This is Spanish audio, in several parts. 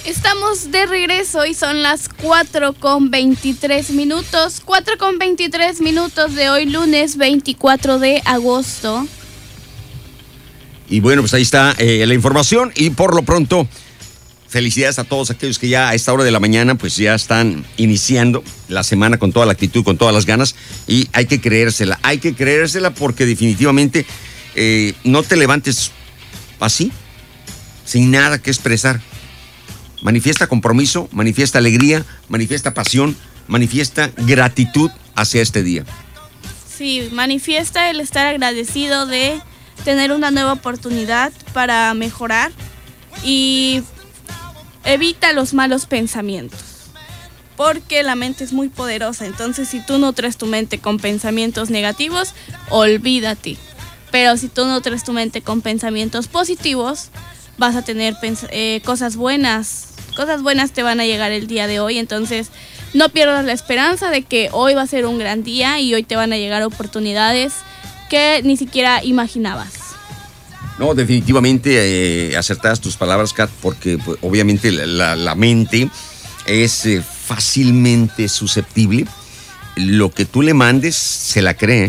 Estamos de regreso y son las 4:23. 4:23 de hoy, lunes 24 de agosto. Y bueno, pues ahí está la información. Y por lo pronto, felicidades a todos aquellos que ya a esta hora de la mañana pues ya están iniciando la semana con toda la actitud, con todas las ganas. Y hay que creérsela porque definitivamente no te levantes así, sin nada que expresar. Manifiesta compromiso, manifiesta alegría, manifiesta pasión, manifiesta gratitud hacia este día. Sí, manifiesta el estar agradecido de tener una nueva oportunidad para mejorar y evita los malos pensamientos, porque la mente es muy poderosa. Entonces, si tú nutres tu mente con pensamientos negativos, olvídate. Pero si tú nutres tu mente con pensamientos positivos, vas a tener cosas buenas te van a llegar el día de hoy. Entonces no pierdas la esperanza de que hoy va a ser un gran día y hoy te van a llegar oportunidades que ni siquiera imaginabas. No, definitivamente acertadas tus palabras, Kat, porque pues, obviamente la mente es fácilmente susceptible. Lo que tú le mandes se la cree.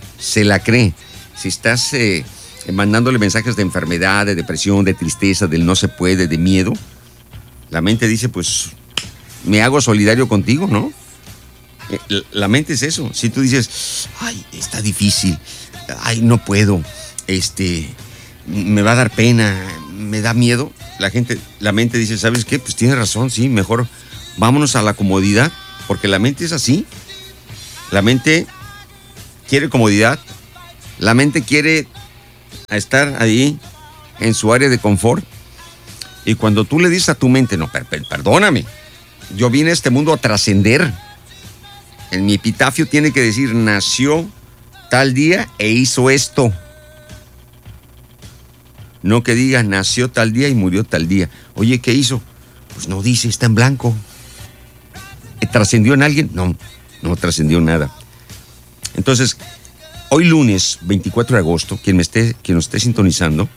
Si estás mandándole mensajes de enfermedad, de depresión, de tristeza, del no se puede, de miedo, la mente dice, pues, me hago solidario contigo, ¿no? La mente es eso. Si tú dices, ay, está difícil, ay, no puedo, me va a dar pena, me da miedo, la mente dice, ¿sabes qué? Pues tienes razón, sí, mejor vámonos a la comodidad, porque la mente es así. La mente quiere comodidad, la mente quiere estar ahí en su área de confort. Y cuando tú le dices a tu mente, no, perdóname, yo vine a este mundo a trascender. En mi epitafio tiene que decir, nació tal día e hizo esto. No que diga, nació tal día y murió tal día. Oye, ¿qué hizo? Pues no dice, está en blanco. ¿Trascendió en alguien? No trascendió nada. Entonces, hoy lunes 24 de agosto, quien nos esté sintonizando,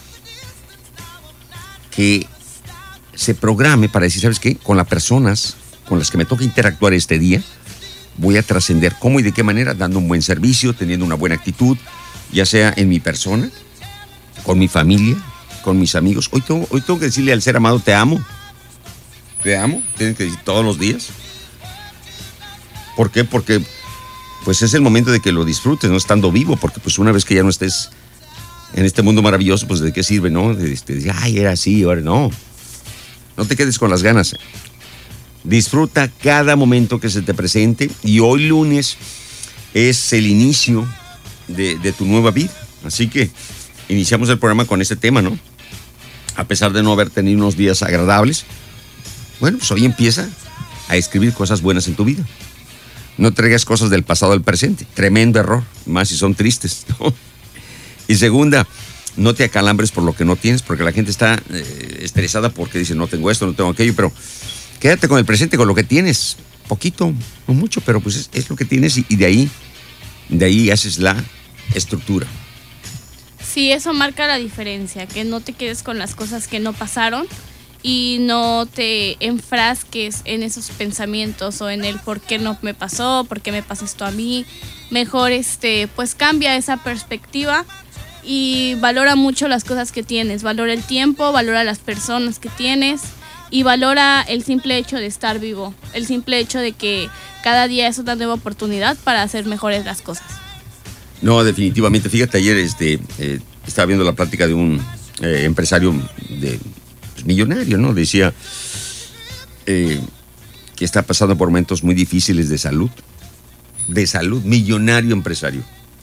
que se programe para decir, ¿sabes qué? Con las personas con las que me toca interactuar este día, voy a trascender. ¿Cómo y de qué manera? Dando un buen servicio, teniendo una buena actitud, ya sea en mi persona, con mi familia, con mis amigos. Hoy tengo que decirle al ser amado, te amo. Te amo, tienen que decir todos los días. ¿Por qué? Porque pues es el momento de que lo disfrutes, no estando vivo, porque pues una vez que ya no estés en este mundo maravilloso, pues ¿de qué sirve, no? Ay, era así, ahora no. No te quedes con las ganas. Disfruta cada momento que se te presente y hoy lunes es el inicio de tu nueva vida. Así que iniciamos el programa con este tema, ¿no? A pesar de no haber tenido unos días agradables, bueno, pues hoy empieza a escribir cosas buenas en tu vida. No traigas cosas del pasado al presente. Tremendo error, más si son tristes, ¿no? Y segunda, no te acalambres por lo que no tienes, porque la gente está estresada porque dice, no tengo esto, no tengo aquello, pero quédate con el presente, con lo que tienes. Poquito, no mucho, pero pues es lo que tienes y de ahí haces la estructura. Sí, eso marca la diferencia, que no te quedes con las cosas que no pasaron y no te enfrasques en esos pensamientos o en el por qué no me pasó, por qué me pasa esto a mí. Mejor pues cambia esa perspectiva y valora mucho las cosas que tienes, valora el tiempo, valora las personas que tienes y valora el simple hecho de estar vivo, el simple hecho de que cada día es una nueva oportunidad para hacer mejores las cosas. No, definitivamente. Fíjate, ayer estaba viendo la plática de un empresario millonario, ¿no? Decía que está pasando por momentos muy difíciles de salud, millonario empresario.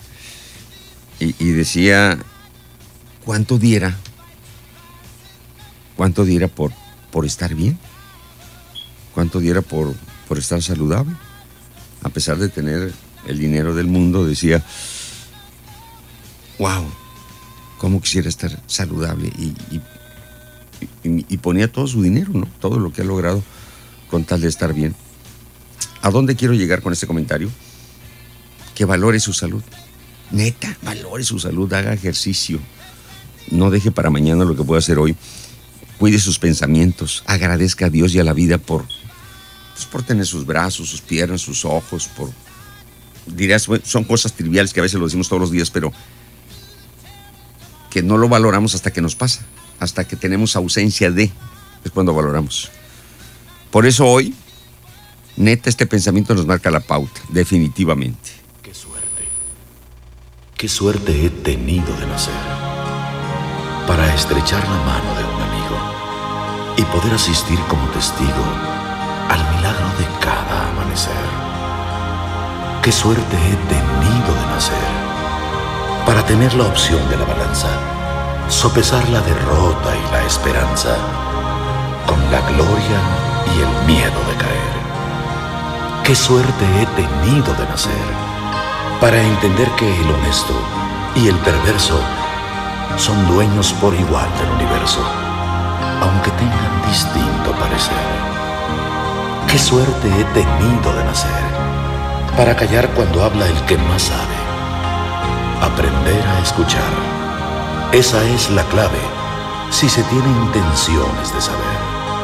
Y decía, ¿cuánto diera por estar bien? ¿Cuánto diera por estar saludable? A pesar de tener el dinero del mundo, decía, wow, cómo quisiera estar saludable. Y ponía todo su dinero, ¿no? Todo lo que ha logrado con tal de estar bien. ¿A dónde quiero llegar con este comentario? Que valore su salud. Neta, valore su salud, haga ejercicio. No deje para mañana lo que pueda hacer hoy. cuide sus pensamientos, agradezca a Dios y a la vida por tener sus brazos, sus piernas, sus ojos, dirás, son cosas triviales que a veces lo decimos todos los días, pero que no lo valoramos hasta que nos pasa, hasta que tenemos ausencia de, es cuando valoramos. Por eso hoy, neta, este pensamiento nos marca la pauta, definitivamente. Qué suerte he tenido de nacer para estrechar la mano de un amigo y poder asistir como testigo al milagro de cada amanecer. Qué suerte he tenido de nacer para tener la opción de la balanza, sopesar la derrota y la esperanza con la gloria y el miedo de caer. Qué suerte he tenido de nacer para entender que el honesto y el perverso son dueños por igual del universo, aunque tengan distinto parecer. Qué suerte he tenido de nacer para callar cuando habla el que más sabe. Aprender a escuchar, esa es la clave si se tiene intenciones de saber.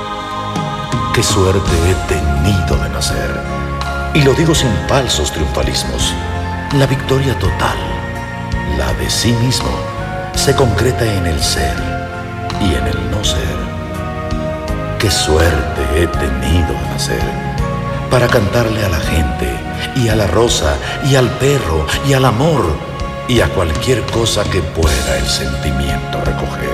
Qué suerte he tenido de nacer, y lo digo sin falsos triunfalismos. La victoria total, la de sí mismo, se concreta en el ser y en el no ser. Qué suerte he tenido de nacer para cantarle a la gente y a la rosa y al perro y al amor y a cualquier cosa que pueda el sentimiento recoger.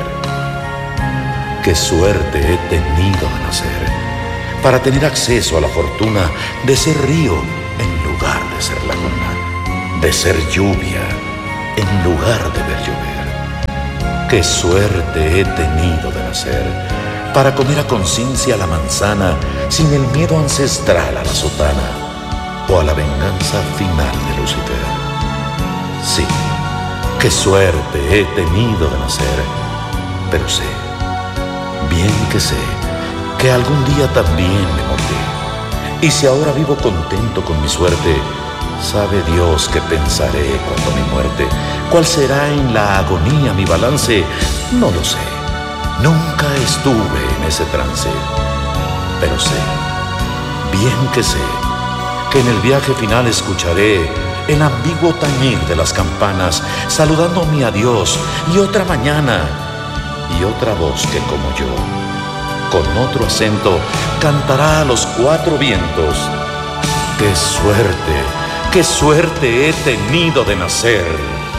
Qué suerte he tenido de nacer para tener acceso a la fortuna de ser río en lugar de ser laguna, de ser lluvia en lugar de ver llover. Qué suerte he tenido de nacer para comer a conciencia la manzana sin el miedo ancestral a la sotana o a la venganza final de Lucifer. Sí, qué suerte he tenido de nacer, pero sé, bien que sé, que algún día también me moriré. Y si ahora vivo contento con mi suerte, sabe Dios qué pensaré cuando mi muerte. ¿Cuál será en la agonía mi balance? No lo sé. Nunca estuve en ese trance. Pero sé, bien que sé, que en el viaje final escucharé el ambiguo tañir de las campanas, saludando mi adiós y otra mañana, y otra voz que como yo, con otro acento, cantará a los cuatro vientos. ¡Qué suerte he tenido de nacer!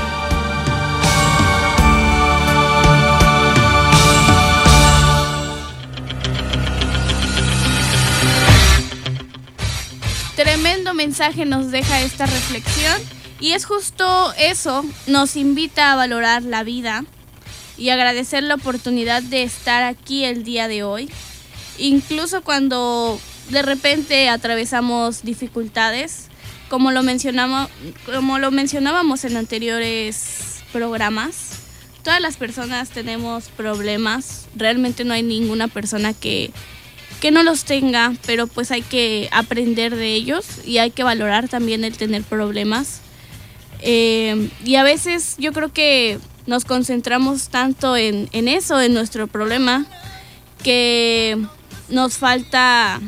Tremendo mensaje nos deja esta reflexión, y es justo eso, nos invita a valorar la vida y agradecer la oportunidad de estar aquí el día de hoy, incluso cuando de repente atravesamos dificultades, como lo mencionábamos en anteriores programas. Todas las personas tenemos problemas, realmente no hay ninguna persona que no los tenga, pero pues hay que aprender de ellos y hay que valorar también el tener problemas. Y a veces yo creo que nos concentramos tanto en eso, en nuestro problema, que nos falta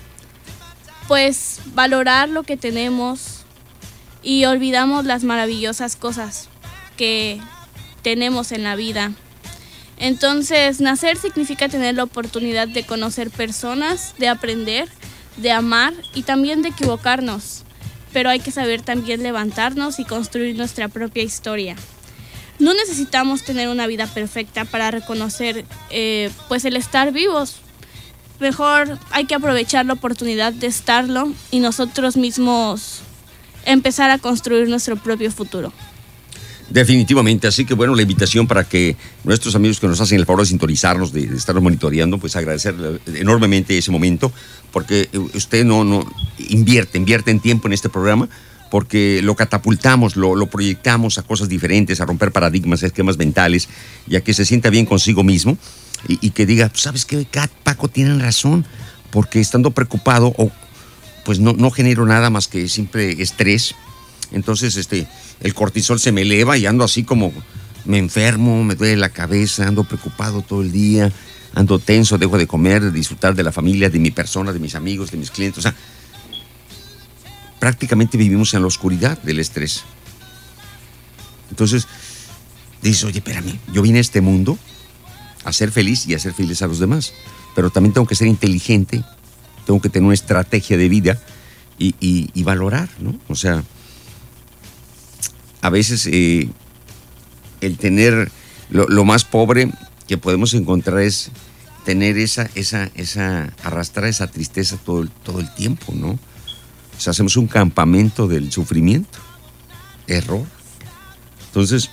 pues valorar lo que tenemos y olvidamos las maravillosas cosas que tenemos en la vida. Entonces, nacer significa tener la oportunidad de conocer personas, de aprender, de amar y también de equivocarnos. Pero hay que saber también levantarnos y construir nuestra propia historia. No necesitamos tener una vida perfecta para reconocer pues el estar vivos. Mejor hay que aprovechar la oportunidad de estarlo y nosotros mismos empezar a construir nuestro propio futuro. Definitivamente, así que bueno, la invitación para que nuestros amigos que nos hacen el favor de sintonizarnos, de estarnos monitoreando, pues agradecer enormemente ese momento, porque usted no invierte en tiempo en este programa, porque lo catapultamos, lo proyectamos a cosas diferentes, a romper paradigmas, esquemas mentales, y a que se sienta bien consigo mismo y que diga, ¿sabes qué, Kat, Paco, tienen razón? Porque estando preocupado, pues no genero nada más que simple estrés. Entonces, el cortisol se me eleva y ando así como me enfermo, me duele la cabeza, ando preocupado todo el día, ando tenso, dejo de comer, de disfrutar de la familia, de mi persona, de mis amigos, de mis clientes. O sea, prácticamente vivimos en la oscuridad del estrés. Entonces, dices, oye, espérame, yo vine a este mundo a ser feliz y a ser feliz a los demás, pero también tengo que ser inteligente, tengo que tener una estrategia de vida y valorar, ¿no? O sea, a veces el tener lo más pobre que podemos encontrar es tener arrastrar esa tristeza todo el tiempo, ¿no? O sea, hacemos un campamento del sufrimiento, error. Entonces,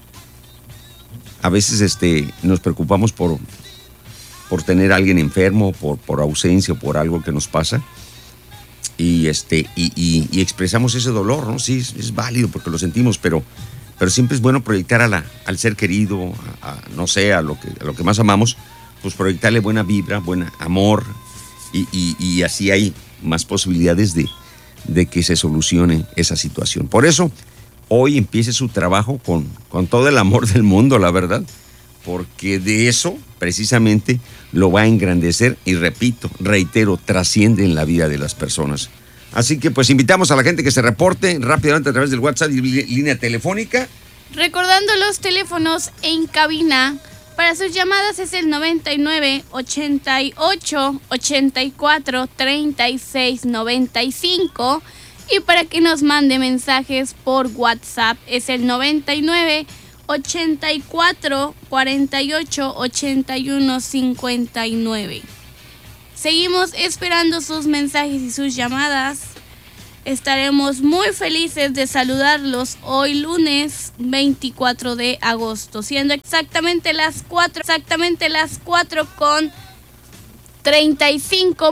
a veces nos preocupamos por tener a alguien enfermo, por ausencia o por algo que nos pasa, y expresamos ese dolor, ¿no? Sí, es válido porque lo sentimos, pero siempre es bueno proyectar al ser querido, no sé, a lo que más amamos, pues proyectarle buena vibra, buen amor, y así hay más posibilidades de que se solucione esa situación. Por eso, hoy empiece su trabajo con todo el amor del mundo, la verdad, porque de eso precisamente lo va a engrandecer y reitero, trasciende en la vida de las personas. Así que pues invitamos a la gente que se reporte rápidamente a través del WhatsApp y línea telefónica. Recordando los teléfonos en cabina, para sus llamadas es el 99 88 84 36 95, y para que nos mande mensajes por WhatsApp es el 99 84 48 81 59. Seguimos esperando sus mensajes y sus llamadas. Estaremos muy felices de saludarlos hoy lunes 24 de agosto, siendo exactamente las 4 con 35